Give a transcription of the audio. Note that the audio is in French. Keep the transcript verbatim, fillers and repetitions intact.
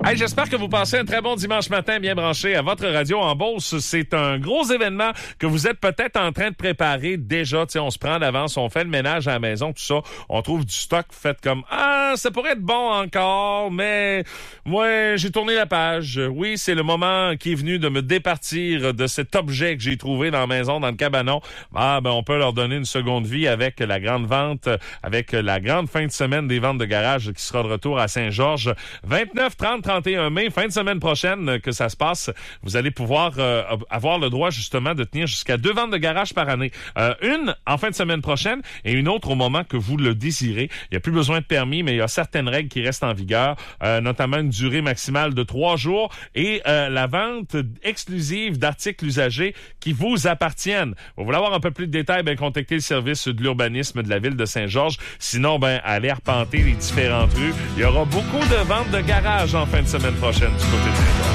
Hey, j'espère que vous passez un très bon dimanche matin bien branché à votre radio en Beauce. C'est un gros événement que vous êtes peut-être en train de préparer déjà. T'sais, on se prend d'avance, on fait le ménage à la maison, tout ça. On trouve du stock fait comme « Ah, ça pourrait être bon encore, mais moi, j'ai tourné la page. » Oui, c'est le moment qui est venu de me départir de cet objet que j'ai trouvé dans la maison, dans le cabanon. Ah, ben on peut leur donner une seconde vie avec la grande vente, avec la grande fin de semaine des ventes de garage qui sera de retour à Saint-Georges. vingt-neuf, trente, trente et un mai, fin de semaine prochaine que ça se passe. Vous allez pouvoir euh, avoir le droit justement de tenir jusqu'à deux ventes de garage par année. Euh, une en fin de semaine prochaine et une autre au moment que vous le désirez. Il n'y a plus besoin de permis, mais il y a certaines règles qui restent en vigueur, euh, notamment une durée maximale de trois jours et euh, la vente exclusive d'articles usagés qui vous appartiennent. Vous voulez avoir un peu plus de détails, ben contactez le service de l'urbanisme de la ville de Saint-Georges. Sinon, ben allez arpenter les différentes rues. Il y aura beaucoup de ventes de garage en fin de semaine prochaine du côté de Saint-Georges.